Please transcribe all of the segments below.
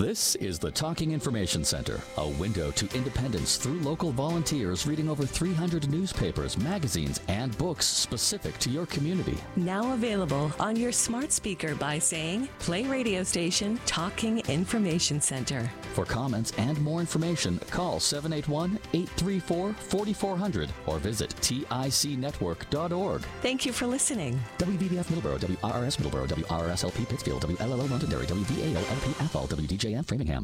This is the Talking Information Center, a window to independence through local volunteers reading over 300 newspapers, magazines, and books specific to your community. Now available on your smart speaker by saying, play radio station Talking Information Center. For comments and more information, call 781-834-4400 or visit ticnetwork.org. Thank you for listening. WVBF Middleborough, WRRS Middleborough, WRSLP Pittsfield, WLLO Londonderry, WVAO LP Athol, WDJM Framingham.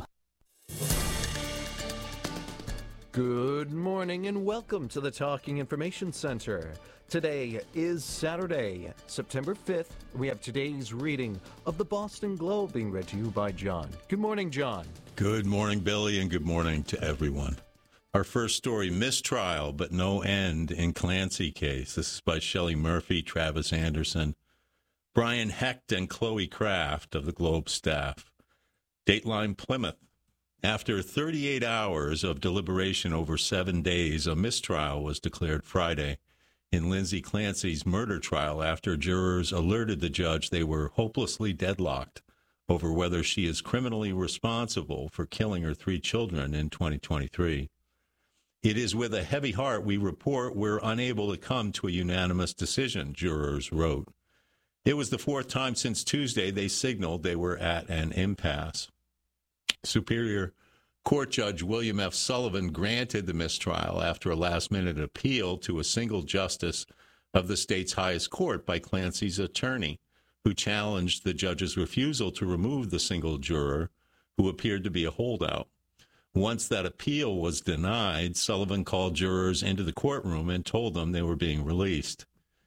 Good morning and welcome to the Talking Information Center. Today is Saturday, September 5th. We have today's reading of the Boston Globe being read to you by John. Good morning, John. Good morning, Billy, and good morning to everyone. Our first story, mistrial but no end in Clancy case. This is by Shelley Murphy, Travis Anderson, Brian Hecht, and Chloe Kraft of the Globe staff. Dateline Plymouth. After 38 hours of deliberation over 7 days, a mistrial was declared Friday in Lindsay Clancy's murder trial after jurors alerted the judge they were hopelessly deadlocked over whether she is criminally responsible for killing her 3 children in 2023. It is with a heavy heart we report we're unable to come to a unanimous decision, jurors wrote. It was the 4th time since Tuesday they signaled they were at an impasse. Superior Court Judge William F. Sullivan granted the mistrial after a last-minute appeal to a single justice of the state's highest court by Clancy's attorney, who challenged the judge's refusal to remove the single juror who appeared to be a holdout. Once that appeal was denied, Sullivan called jurors into the courtroom and told them they were being released.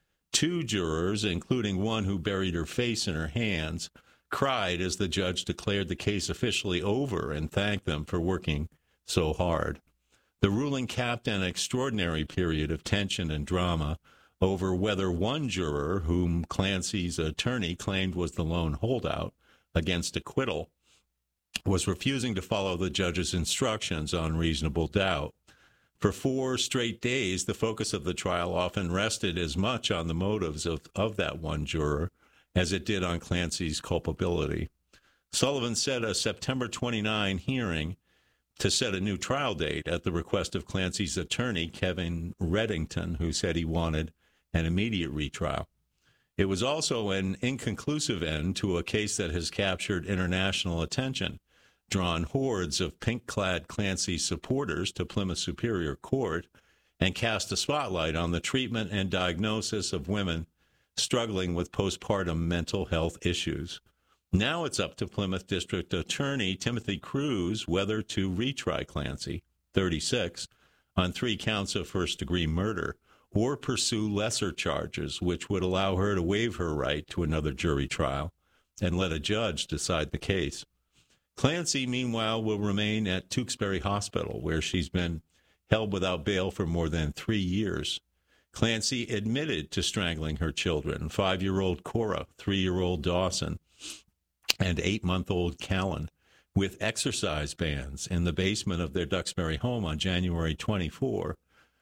2 jurors, including one who buried her face in her hands, cried as the judge declared the case officially over and thanked them for working so hard. The ruling capped an extraordinary period of tension and drama over whether one juror, whom Clancy's attorney claimed was the lone holdout against acquittal, was refusing to follow the judge's instructions on reasonable doubt. For 4 straight days, the focus of the trial often rested as much on the motives of that one juror as it did on Clancy's culpability. Sullivan set a September 29 hearing to set a new trial date at the request of Clancy's attorney, Kevin Reddington, who said he wanted an immediate retrial. It was also an inconclusive end to a case that has captured international attention, drawn hordes of pink-clad Clancy supporters to Plymouth Superior Court, and cast a spotlight on the treatment and diagnosis of women struggling with postpartum mental health issues. Now it's up to Plymouth District Attorney Timothy Cruz whether to retry Clancy, 36, on 3 counts of first-degree murder, or pursue lesser charges, which would allow her to waive her right to another jury trial and let a judge decide the case. Clancy, meanwhile, will remain at Tewksbury Hospital, where she's been held without bail for more than 3 years. Clancy admitted to strangling her children, 5-year-old Cora, 3-year-old Dawson, and 8-month-old Callan, with exercise bands in the basement of their Duxbury home on January 24,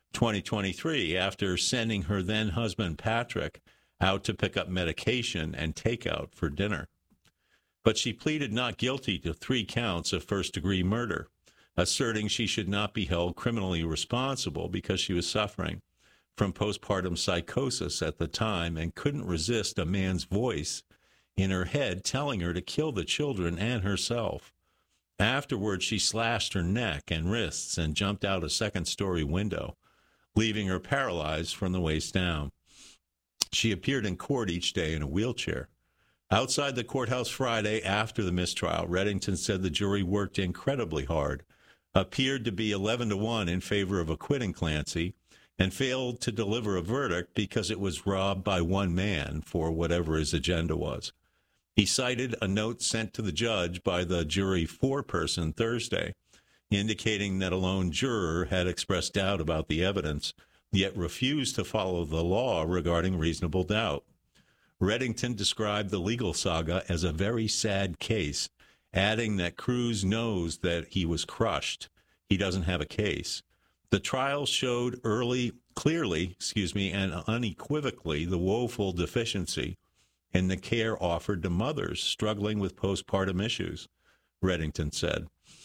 2023, after sending her then-husband Patrick out to pick up medication and takeout for dinner. But she pleaded not guilty to 3 counts of first-degree murder, asserting she should not be held criminally responsible because she was suffering from postpartum psychosis at the time and couldn't resist a man's voice in her head telling her to kill the children and herself. Afterwards, she slashed her neck and wrists and jumped out a 2nd-story window, leaving her paralyzed from the waist down. She appeared in court each day in a wheelchair. Outside the courthouse Friday after the mistrial, Reddington said the jury worked incredibly hard, appeared to be 11-1 in favor of acquitting Clancy, and failed to deliver a verdict because it was robbed by one man for whatever his agenda was. He cited a note sent to the judge by the jury foreperson Thursday, indicating that a lone juror had expressed doubt about the evidence, yet refused to follow the law regarding reasonable doubt. Reddington described the legal saga as a very sad case, adding that Cruz knows that he was crushed. He doesn't have a case. The trial showed clearly and unequivocally the woeful deficiency in the care offered to mothers struggling with postpartum issues, Reddington said.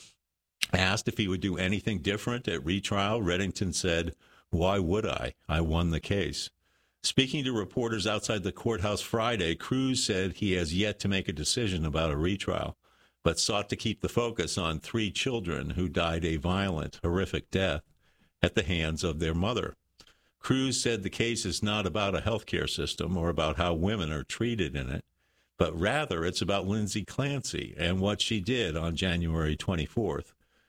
Asked if he would do anything different at retrial, Reddington said, "Why would I? I won the case." Speaking to reporters outside the courthouse Friday, Cruz said he has yet to make a decision about a retrial, but sought to keep the focus on 3 children who died a violent, horrific death at the hands of their mother. Cruz said the case is not about a healthcare system or about how women are treated in it, but rather it's about Lindsay Clancy and what she did on January 24th,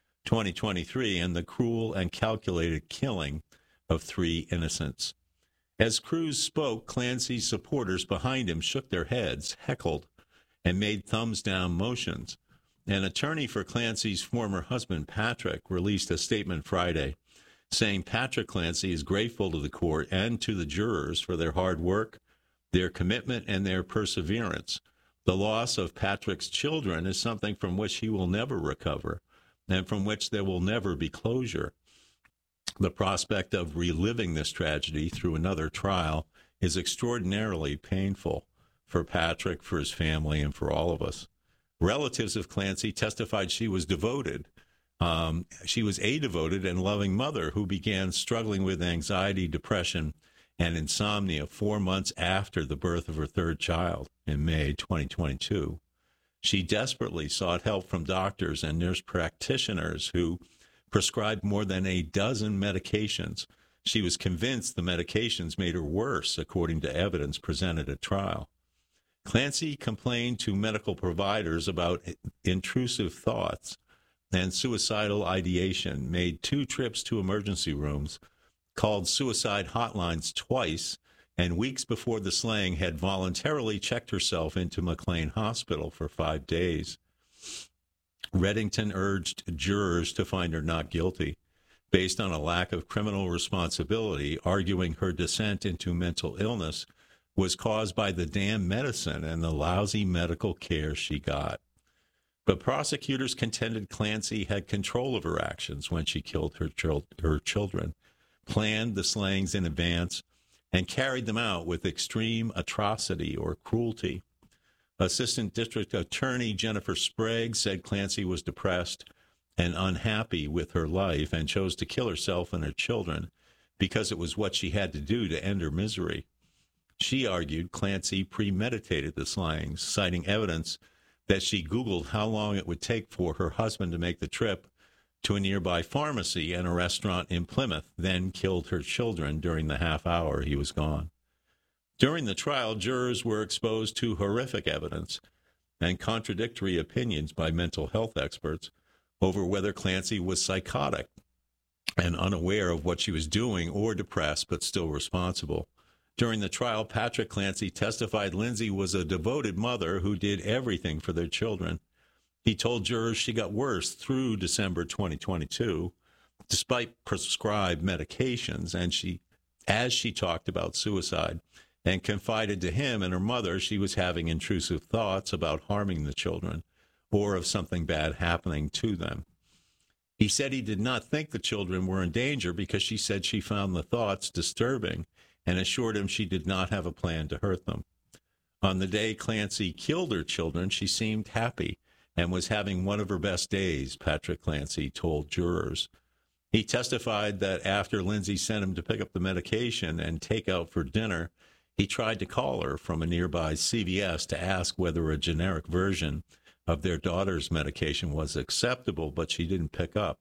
2023, and the cruel and calculated killing of 3 innocents. As Cruz spoke, Clancy's supporters behind him shook their heads, heckled, and made thumbs-down motions. An attorney for Clancy's former husband, Patrick, released a statement Friday saying Patrick Clancy is grateful to the court and to the jurors for their hard work, their commitment, and their perseverance. The loss of Patrick's children is something from which he will never recover and from which there will never be closure. The prospect of reliving this tragedy through another trial is extraordinarily painful for Patrick, for his family, and for all of us. Relatives of Clancy testified she was devoted. She was a devoted and loving mother who began struggling with anxiety, depression, and insomnia 4 months after the birth of her 3rd child in May 2022. She desperately sought help from doctors and nurse practitioners who prescribed more than a dozen medications. She was convinced the medications made her worse, according to evidence presented at trial. Clancy complained to medical providers about intrusive thoughts and suicidal ideation, made 2 trips to emergency rooms, called suicide hotlines twice, and weeks before the slaying had voluntarily checked herself into McLean Hospital for 5 days. Reddington urged jurors to find her not guilty based on a lack of criminal responsibility, arguing her descent into mental illness was caused by the damn medicine and the lousy medical care she got. But prosecutors contended Clancy had control of her actions when she killed her children, planned the slayings in advance, and carried them out with extreme atrocity or cruelty. Assistant District Attorney Jennifer Sprague said Clancy was depressed and unhappy with her life and chose to kill herself and her children because it was what she had to do to end her misery. She argued Clancy premeditated the slayings, citing evidence that she Googled how long it would take for her husband to make the trip to a nearby pharmacy and a restaurant in Plymouth, then killed her children during the half hour he was gone. During the trial, jurors were exposed to horrific evidence and contradictory opinions by mental health experts over whether Clancy was psychotic and unaware of what she was doing or depressed but still responsible. During the trial, Patrick Clancy testified Lindsay was a devoted mother who did everything for their children. He told jurors she got worse through December 2022, despite prescribed medications, and as she talked about suicide, and confided to him and her mother she was having intrusive thoughts about harming the children or of something bad happening to them. He said he did not think the children were in danger because she said she found the thoughts disturbing and assured him she did not have a plan to hurt them. On the day Clancy killed her children, she seemed happy and was having one of her best days, Patrick Clancy told jurors. He testified that after Lindsay sent him to pick up the medication and take out for dinner, he tried to call her from a nearby CVS to ask whether a generic version of their daughter's medication was acceptable, but she didn't pick up.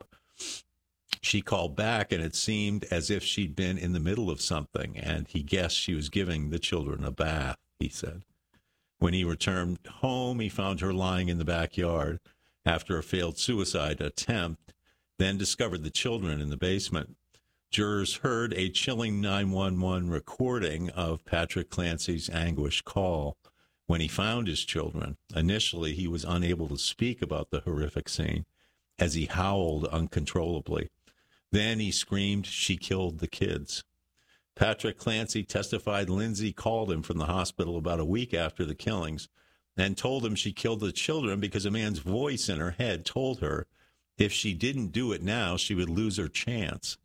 She called back, and it seemed as if she'd been in the middle of something, and he guessed she was giving the children a bath, he said. When he returned home, he found her lying in the backyard after a failed suicide attempt, then discovered the children in the basement. Jurors heard a chilling 911 recording of Patrick Clancy's anguished call when he found his children. Initially, he was unable to speak about the horrific scene as he howled uncontrollably. Then he screamed, "She killed the kids." Patrick Clancy testified Lindsay called him from the hospital about a week after the killings and told him she killed the children because a man's voice in her head told her if she didn't do it now, she would lose her chance.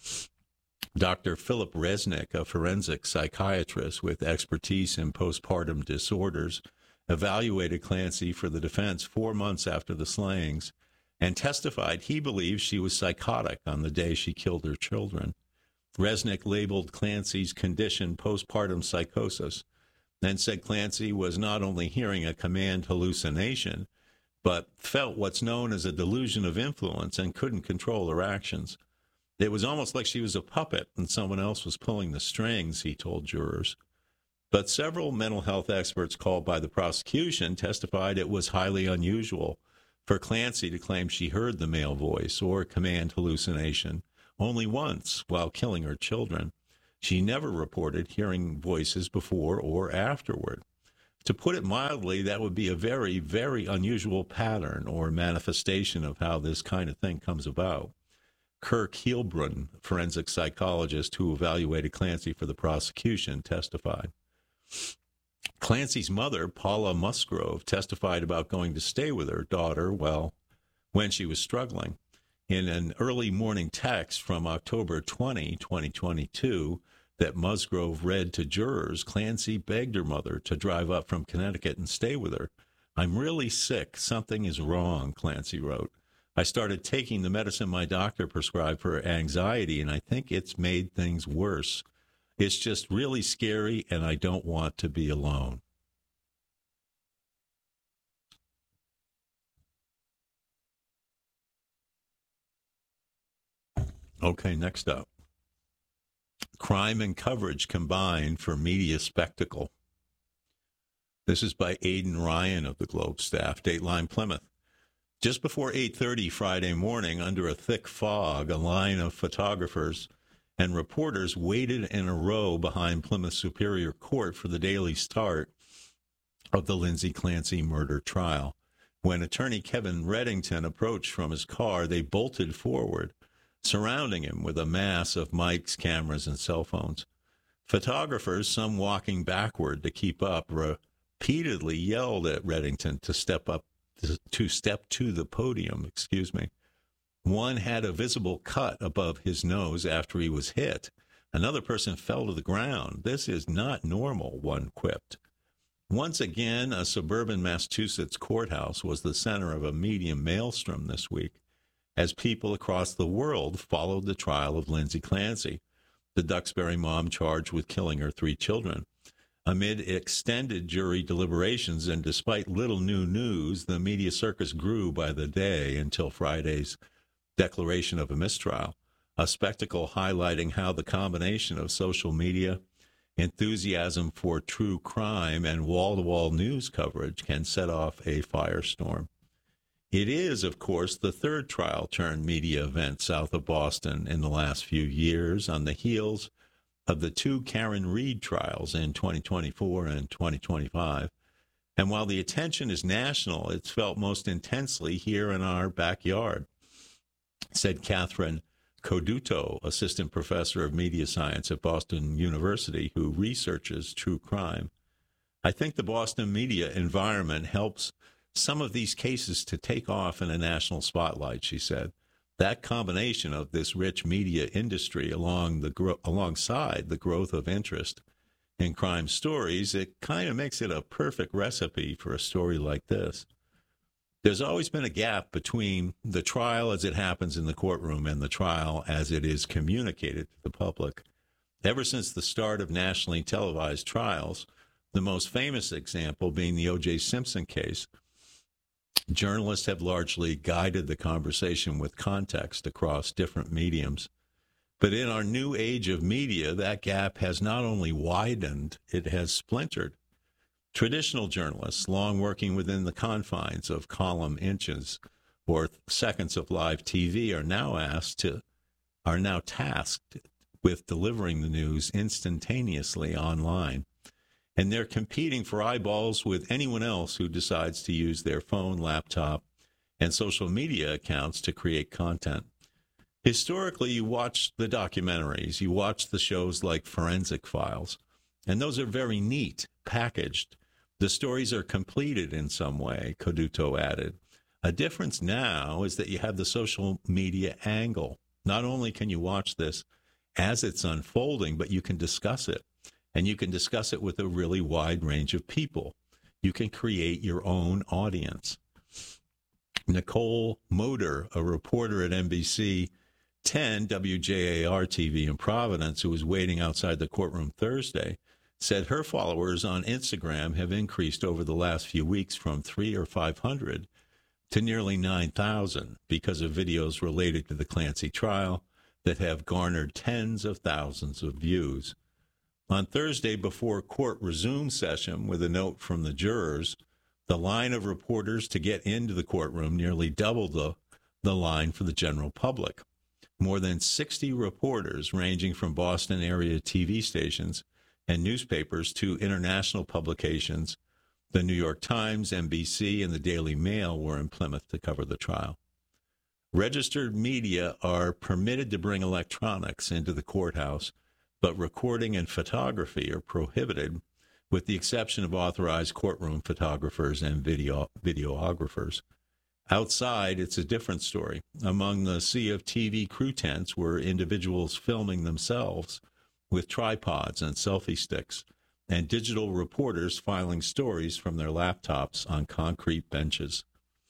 Dr. Philip Resnick, a forensic psychiatrist with expertise in postpartum disorders evaluated Clancy for the defense 4 months after the slayings and testified he believes she was psychotic on the day she killed her children. Resnick labeled Clancy's condition postpartum psychosis and said Clancy was not only hearing a command hallucination, but felt what's known as a delusion of influence and couldn't control her actions. It was almost like she was a puppet and someone else was pulling the strings, he told jurors. But several mental health experts called by the prosecution testified it was highly unusual for Clancy to claim she heard the male voice or command hallucination only once while killing her children. She never reported hearing voices before or afterward. To put it mildly, that would be a very, very unusual pattern or manifestation of how this kind of thing comes about. Kirk Heilbrunn, forensic psychologist who evaluated Clancy for the prosecution, testified. Clancy's mother, Paula Musgrove, testified about going to stay with her daughter, when she was struggling. In an early morning text from October 20, 2022, that Musgrove read to jurors, Clancy begged her mother to drive up from Connecticut and stay with her. "I'm really sick. Something is wrong," Clancy wrote. "I started taking the medicine my doctor prescribed for anxiety, and I think it's made things worse. It's just really scary, and I don't want to be alone." Okay, next up. Crime and coverage combined for media spectacle. This is by Aidan Ryan of the Globe staff, Dateline Plymouth. Just before 8:30 Friday morning, under a thick fog, a line of photographers and reporters waited in a row behind Plymouth Superior Court for the daily start of the Lindsay Clancy murder trial. When attorney Kevin Reddington approached from his car, they bolted forward, surrounding him with a mass of mics, cameras, and cell phones. Photographers, some walking backward to keep up, repeatedly yelled at Reddington to step to the podium. One had a visible cut above his nose after he was hit. Another person fell to the ground. "This is not normal," one quipped. Once again, a suburban Massachusetts courthouse was the center of a media maelstrom this week, as people across the world followed the trial of Lindsay Clancy, the Duxbury mom charged with killing her 3 children. Amid extended jury deliberations and despite little new news, the media circus grew by the day until Friday's declaration of a mistrial, a spectacle highlighting how the combination of social media, enthusiasm for true crime, and wall-to-wall news coverage can set off a firestorm. It is, of course, the third trial-turned-media event south of Boston in the last few years, on the heels of the 2 Karen Read trials in 2024 and 2025. And while the attention is national, it's felt most intensely here in our backyard, said Catherine Coduto, assistant professor of media science at Boston University, who researches true crime. "I think the Boston media environment helps some of these cases to take off in a national spotlight," she said. "That combination of this rich media industry alongside the growth of interest in crime stories, it kind of makes it a perfect recipe for a story like this." There's always been a gap between the trial as it happens in the courtroom and the trial as it is communicated to the public. Ever since the start of nationally televised trials, the most famous example being the O.J. Simpson case, journalists have largely guided the conversation with context across different mediums. But in our new age of media, that gap has not only widened, it has splintered. Traditional journalists, long working within the confines of column inches or seconds of live TV, are now tasked with delivering the news instantaneously online. And they're competing for eyeballs with anyone else who decides to use their phone, laptop, and social media accounts to create content. Historically, you watch the documentaries, you watch the shows like Forensic Files, and those are very neat, packaged. The stories are completed in some way, Coduto added. A difference now is that you have the social media angle. Not only can you watch this as it's unfolding, but you can discuss it. And you can discuss it with a really wide range of people. you can create your own audience. Nicole Moder, a reporter at NBC 10 WJAR TV in Providence, who was waiting outside the courtroom Thursday, said her followers on Instagram have increased over the last few weeks from 300 or 500 to nearly 9,000 because of videos related to the Clancy trial that have garnered tens of thousands of views. On Thursday, before court resumed session with a note from the jurors, the line of reporters to get into the courtroom nearly doubled the line for the general public. More than 60 reporters, ranging from Boston area TV stations and newspapers to international publications, the New York Times, NBC, and the Daily Mail, were in Plymouth to cover the trial. Registered media are permitted to bring electronics into the courthouse, but recording and photography are prohibited, with the exception of authorized courtroom photographers and videographers. Outside, it's a different story. Among the sea of TV crew tents were individuals filming themselves with tripods and selfie sticks, and digital reporters filing stories from their laptops on concrete benches.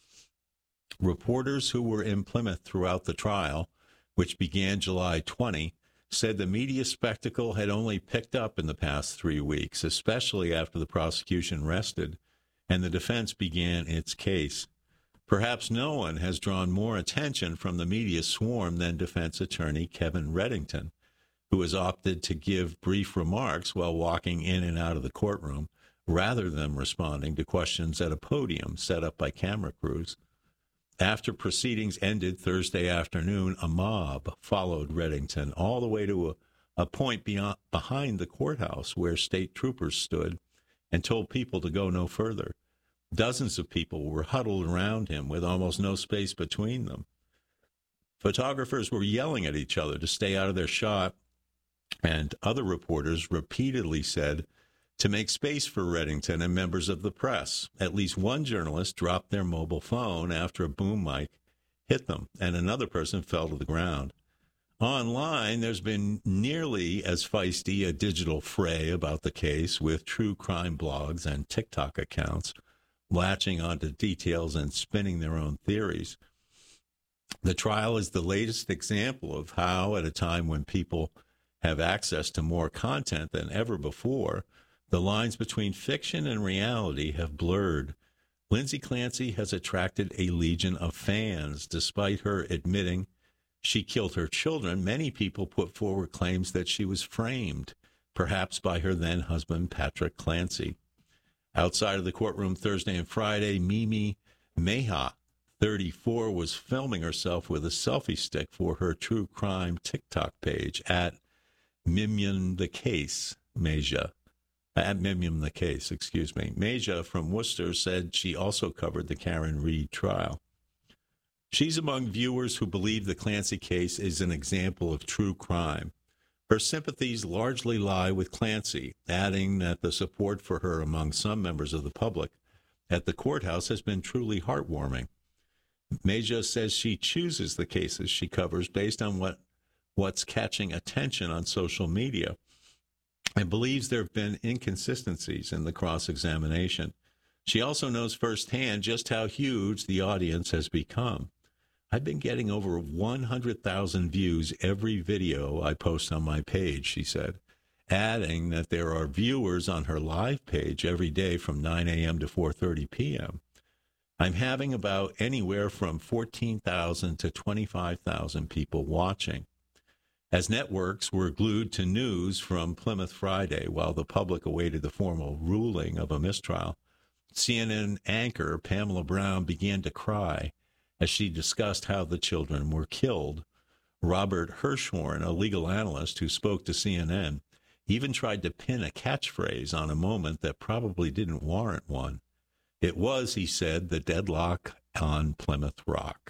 Reporters who were in Plymouth throughout the trial, which began July 20, said the media spectacle had only picked up in the past 3 weeks, especially after the prosecution rested and the defense began its case. Perhaps no one has drawn more attention from the media swarm than defense attorney Kevin Reddington, who has opted to give brief remarks while walking in and out of the courtroom, rather than responding to questions at a podium set up by camera crews. After proceedings ended Thursday afternoon, a mob followed Reddington all the way to a point behind the courthouse where state troopers stood and told people to go no further. Dozens of people were huddled around him with almost no space between them. Photographers were yelling at each other to stay out of their shot, and other reporters repeatedly said to make space for Reddington and members of the press. At least one journalist dropped their mobile phone after a boom mic hit them, and another person fell to the ground. Online, there's been nearly as feisty a digital fray about the case, with true crime blogs and TikTok accounts latching onto details and spinning their own theories. The trial is the latest example of how, at a time when people have access to more content than ever before, the lines between fiction and reality have blurred. Lindsay Clancy has attracted a legion of fans. Despite her admitting she killed her children, many people put forward claims that she was framed, perhaps by her then-husband, Patrick Clancy. Outside of the courtroom Thursday and Friday, Mimi Meha, 34, was filming herself with a selfie stick for her true crime TikTok page at Mimium the Case, Meja. At Mimium the Case, excuse me. Meja from Worcester said she also covered the Karen Reed trial. She's among viewers who believe the Clancy case is an example of true crime. Her sympathies largely lie with Clancy, adding that the support for her among some members of the public at the courthouse has been truly heartwarming. Meja says she chooses the cases she covers based on what's catching attention on social media, and believes there have been inconsistencies in the cross-examination. She also knows firsthand just how huge the audience has become. I've been getting over 100,000 views every video I post on my page, she said, adding that there are viewers on her live page every day from 9 a.m. to 4:30 p.m. I'm having about anywhere from 14,000 to 25,000 people watching. As networks were glued to news from Plymouth Friday while the public awaited the formal ruling of a mistrial, CNN anchor Pamela Brown began to cry as she discussed how the children were killed. Robert Hirschhorn, a legal analyst who spoke to CNN, even tried to pin a catchphrase on a moment that probably didn't warrant one. It was, he said, the deadlock on Plymouth Rock.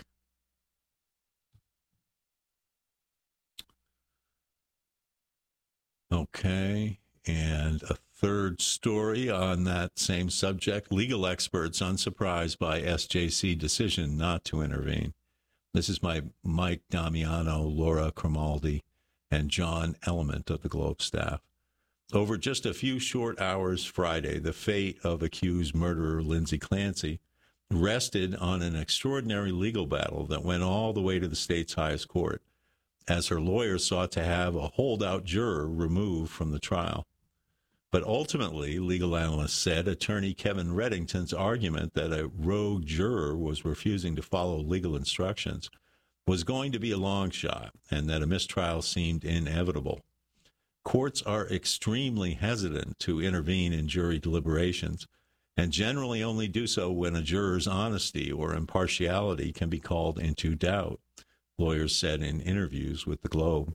Okay, and a third story on that same subject. Legal experts unsurprised by SJC decision not to intervene. This is by Mike Damiano, Laura Cromaldi, and John Element of the Globe staff. Over just a few short hours Friday, the fate of accused murderer Lindsay Clancy rested on an extraordinary legal battle that went all the way to the state's highest court, as her lawyers sought to have a holdout juror removed from the trial. But ultimately, legal analysts said attorney Kevin Reddington's argument that a rogue juror was refusing to follow legal instructions was going to be a long shot, and that a mistrial seemed inevitable. Courts are extremely hesitant to intervene in jury deliberations, and generally only do so when a juror's honesty or impartiality can be called into doubt, lawyers said in interviews with the Globe.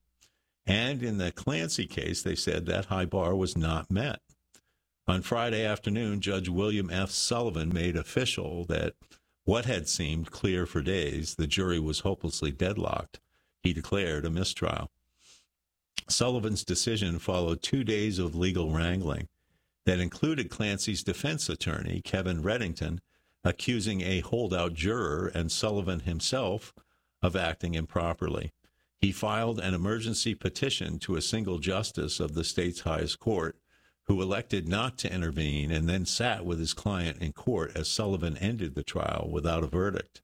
And in the Clancy case, they said that high bar was not met. On Friday afternoon, Judge William F. Sullivan made official that what had seemed clear for days, the jury was hopelessly deadlocked. He declared a mistrial. Sullivan's decision followed 2 days of legal wrangling that included Clancy's defense attorney, Kevin Reddington, accusing a holdout juror and Sullivan himself of acting improperly. He filed an emergency petition to a single justice of the state's highest court, who elected not to intervene and then sat with his client in court as Sullivan ended the trial without a verdict.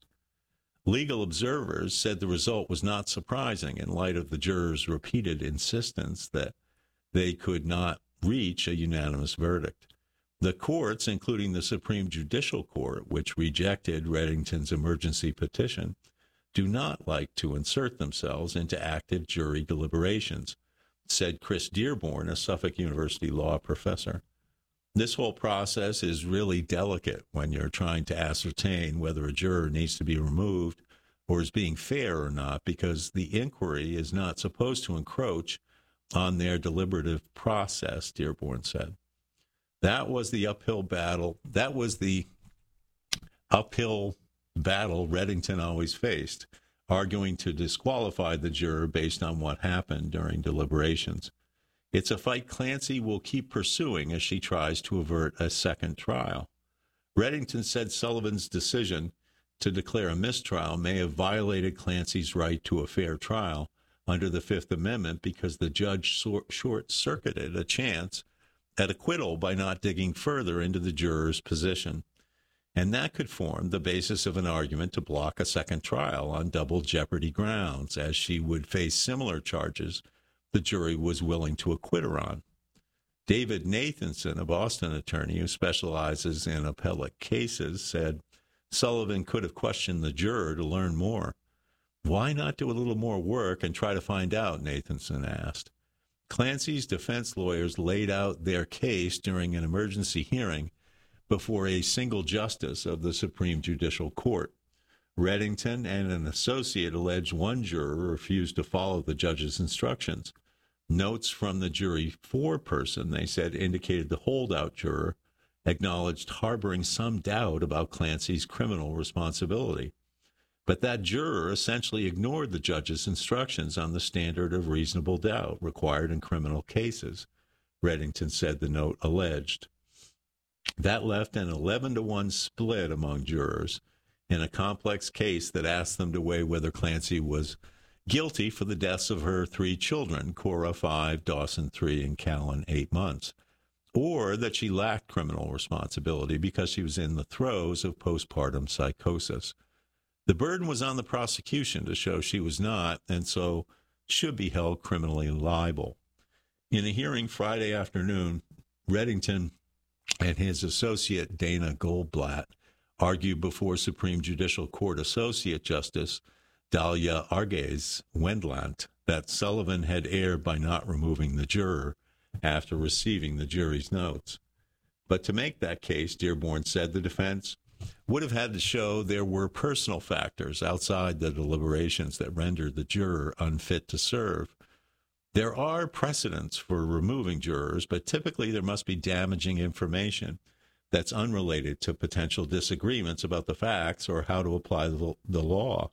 Legal observers said the result was not surprising in light of the jurors' repeated insistence that they could not reach a unanimous verdict. The courts, including the Supreme Judicial Court, which rejected Reddington's emergency petition, do not like to insert themselves into active jury deliberations, said Chris Dearborn, a Suffolk University law professor. This whole process is really delicate when you're trying to ascertain whether a juror needs to be removed or is being fair or not, because the inquiry is not supposed to encroach on their deliberative process, Dearborn said. That was the uphill battle Reddington always faced, arguing to disqualify the juror based on what happened during deliberations. It's a fight Clancy will keep pursuing as she tries to avert a second trial. Reddington said Sullivan's decision to declare a mistrial may have violated Clancy's right to a fair trial under the Fifth Amendment because the judge short-circuited a chance at acquittal by not digging further into the juror's position. And that could form the basis of an argument to block a second trial on double jeopardy grounds, as she would face similar charges the jury was willing to acquit her on. David Nathanson, a Boston attorney who specializes in appellate cases, said Sullivan could have questioned the juror to learn more. Why not do a little more work and try to find out, Nathanson asked. Clancy's defense lawyers laid out their case during an emergency hearing before a single justice of the Supreme Judicial Court. Reddington and an associate alleged one juror refused to follow the judge's instructions. Notes from the jury foreperson, they said, indicated the holdout juror acknowledged harboring some doubt about Clancy's criminal responsibility. But that juror essentially ignored the judge's instructions on the standard of reasonable doubt required in criminal cases, Reddington said the note alleged. That left an 11-1 split among jurors in a complex case that asked them to weigh whether Clancy was guilty for the deaths of her 3 children, Cora 5, Dawson 3, and Callan 8 months, or that she lacked criminal responsibility because she was in the throes of postpartum psychosis. The burden was on the prosecution to show she was not, and so should be held criminally liable. In a hearing Friday afternoon, Reddington and his associate Dana Goldblatt argued before Supreme Judicial Court Associate Justice Dahlia Arges Wendlandt that Sullivan had erred by not removing the juror after receiving the jury's notes. But to make that case, Dearborn said the defense would have had to show there were personal factors outside the deliberations that rendered the juror unfit to serve. There are precedents for removing jurors, but typically there must be damaging information that's unrelated to potential disagreements about the facts or how to apply the law.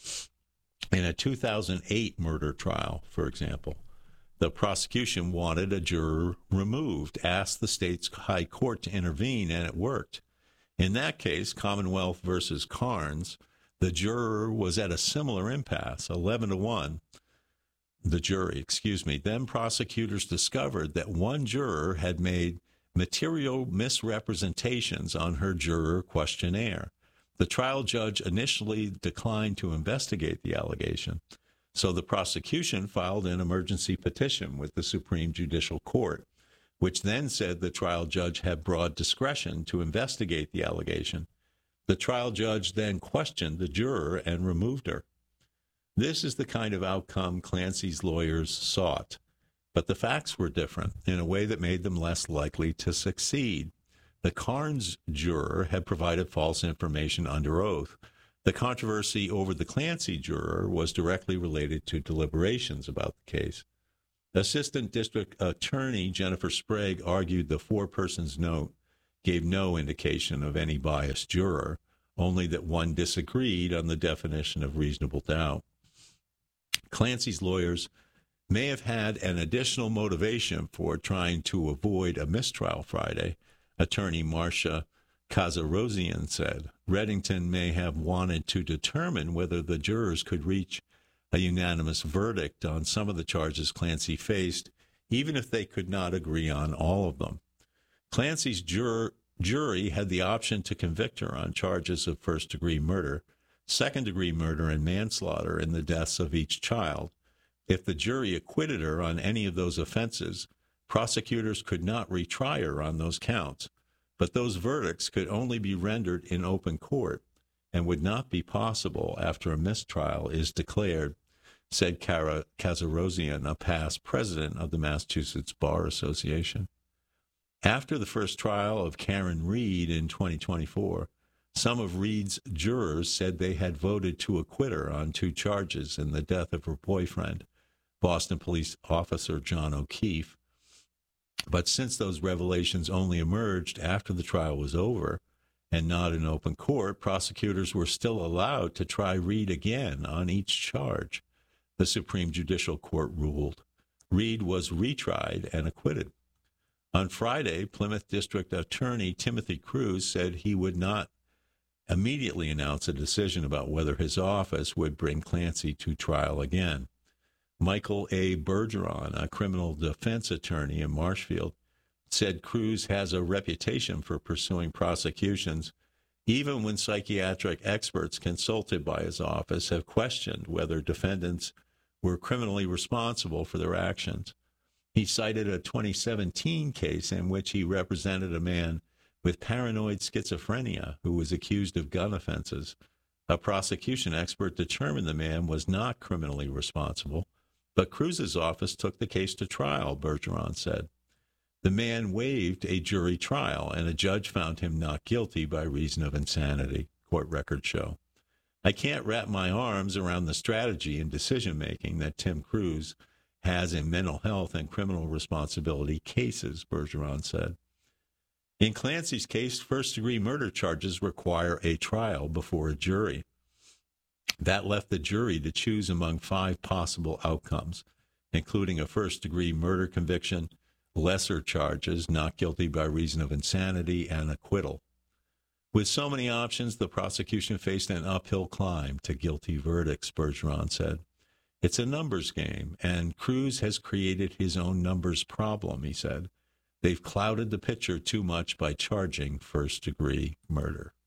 In a 2008 murder trial, for example, the prosecution wanted a juror removed, asked the state's high court to intervene, and it worked. In that case, Commonwealth versus Carnes, the juror was at a similar impasse, 11-1. Then prosecutors discovered that one juror had made material misrepresentations on her juror questionnaire. The trial judge initially declined to investigate the allegation, so the prosecution filed an emergency petition with the Supreme Judicial Court, which then said the trial judge had broad discretion to investigate the allegation. The trial judge then questioned the juror and removed her. This is the kind of outcome Clancy's lawyers sought, but the facts were different in a way that made them less likely to succeed. The Carnes juror had provided false information under oath. The controversy over the Clancy juror was directly related to deliberations about the case. Assistant District Attorney Jennifer Sprague argued the four-persons note gave no indication of any biased juror, only that one disagreed on the definition of reasonable doubt. Clancy's lawyers may have had an additional motivation for trying to avoid a mistrial Friday, attorney Marcia Kazarosian said. Reddington may have wanted to determine whether the jurors could reach a unanimous verdict on some of the charges Clancy faced, even if they could not agree on all of them. Clancy's jury had the option to convict her on charges of first-degree murder, second-degree murder, and manslaughter in the deaths of each child. If the jury acquitted her on any of those offenses, prosecutors could not retry her on those counts, but those verdicts could only be rendered in open court and would not be possible after a mistrial is declared, said Kazarosian, a past president of the Massachusetts Bar Association. After the first trial of Karen Reed in 2024, some of Reed's jurors said they had voted to acquit her on 2 charges in the death of her boyfriend, Boston police officer John O'Keefe. But since those revelations only emerged after the trial was over and not in open court, prosecutors were still allowed to try Reed again on each charge. The Supreme Judicial Court ruled. Reed was retried and acquitted. On Friday, Plymouth District Attorney Timothy Cruz said he would not immediately announce a decision about whether his office would bring Clancy to trial again. Michael A. Bergeron, a criminal defense attorney in Marshfield, said Cruz has a reputation for pursuing prosecutions, even when psychiatric experts consulted by his office have questioned whether defendants were criminally responsible for their actions. He cited a 2017 case in which he represented a man with paranoid schizophrenia who was accused of gun offenses. A prosecution expert determined the man was not criminally responsible, but Cruz's office took the case to trial, Bergeron said. The man waived a jury trial, and a judge found him not guilty by reason of insanity, court records show. I can't wrap my arms around the strategy and decision-making that Tim Cruz has in mental health and criminal responsibility cases, Bergeron said. In Clancy's case, first-degree murder charges require a trial before a jury. That left the jury to choose among 5 possible outcomes, including a first-degree murder conviction, lesser charges, not guilty by reason of insanity, and acquittal. With so many options, the prosecution faced an uphill climb to guilty verdicts, Bergeron said. It's a numbers game, and Cruz has created his own numbers problem, he said. They've clouded the picture too much by charging first-degree murder.